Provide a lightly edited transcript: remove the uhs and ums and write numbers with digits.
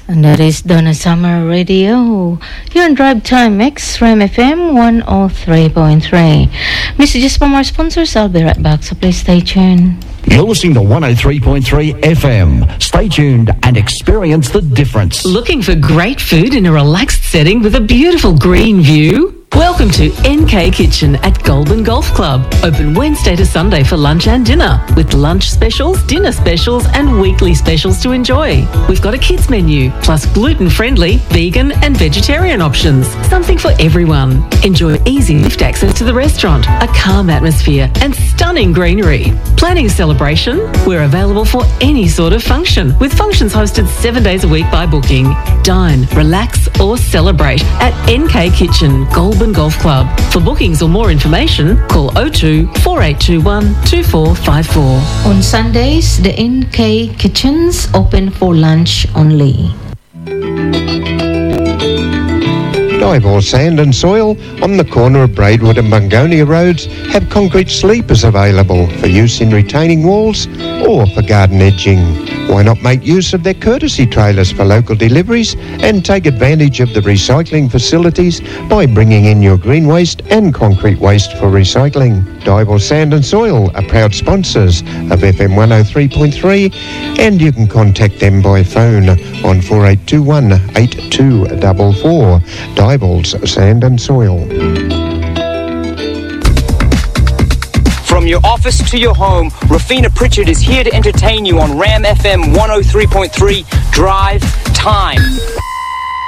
And that is Donna Summer Radio. You're on Drive Time Mix, Ram FM 103.3. Messages from our sponsors. I'll be right back, so please stay tuned. You're listening to 103.3 FM. Stay tuned and experience the difference. Looking for great food in a relaxed setting with a beautiful green view? Welcome to NK Kitchen at Goulburn Golf Club. Open Wednesday to Sunday for lunch and dinner, with lunch specials, dinner specials and weekly specials to enjoy. We've got a kids menu, plus gluten-friendly, vegan and vegetarian options. Something for everyone. Enjoy easy lift access to the restaurant, a calm atmosphere and stunning greenery. Planning a celebration? We're available for any sort of function, with functions hosted 7 days a week by booking. Dine, relax or celebrate at NK Kitchen, Goulburn Golf Club. For bookings or more information, call 02 4821 2454. On Sundays, the NK Kitchens open for lunch only. Dival Sand and Soil on the corner of Braidwood and Bungonia Roads have concrete sleepers available for use in retaining walls or for garden edging. Why not make use of their courtesy trailers for local deliveries and take advantage of the recycling facilities by bringing in your green waste and concrete waste for recycling? Dival Sand and Soil are proud sponsors of FM 103.3, and you can contact them by phone on 4821 8244. Dival's Sand and Soil. From your office to your home, Rafina Pritchard is here to entertain you on Ram FM 103.3 Drive Time.